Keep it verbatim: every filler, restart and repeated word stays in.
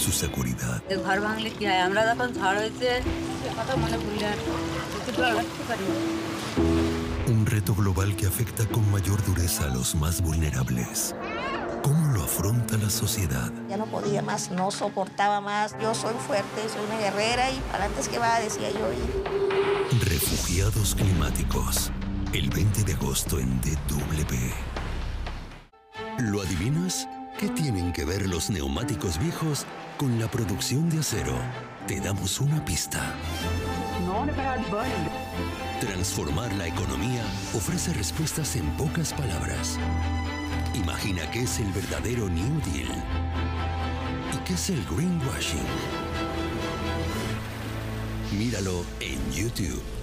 su seguridad. Un reto global que afecta con mayor dureza a los más vulnerables. ¿Cómo lo afronta la sociedad? Ya no podía más, no soportaba más. Yo soy fuerte, soy una guerrera y para antes que va, decía yo. Y... Refugiados climáticos. El veinte de agosto en D W. ¿Lo adivinas? ¿Qué tienen que ver los neumáticos viejos con la producción de acero? Te damos una pista. Transformar la economía ofrece respuestas en pocas palabras. Imagina qué es el verdadero New Deal y qué es el greenwashing. Míralo en YouTube.